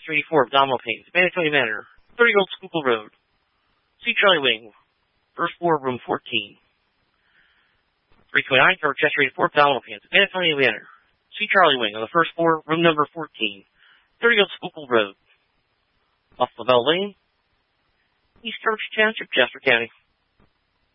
chest rate 4, abdominal pain. Savannah County Manor, 30-year-old Schuylkill Road. See Charlie Wing, first floor, room 14. 329, cover chest rate 4, abdominal pain. Savannah County Manor. See Charlie Wing on the first floor, room number 14. 30-year-old Schuylkill Road. Off LaBelle Lane, East Church Township, Chester County.